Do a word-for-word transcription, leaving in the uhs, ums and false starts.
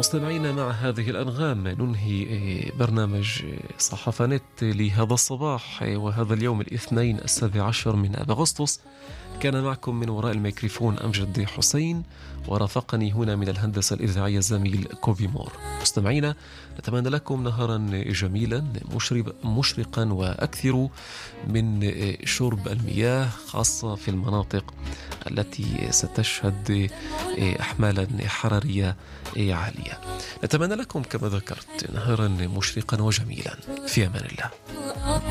مستمعينا، مع هذه الأنغام ننهي برنامج صحافة نت لهذا الصباح وهذا اليوم الاثنين السابع عشر من أب أغسطس. كان معكم من وراء الميكروفون أمجد حسين، ورافقني هنا من الهندسة الإذاعية الزميل كوبي مور. مستمعينا، نتمنى لكم نهارا جميلا مشرقا وأكثر من شرب المياه، خاصة في المناطق التي ستشهد أحمالا حرارية عالية. نتمنى لكم كما ذكرت نهارا مشرقا وجميلا. في أمان الله.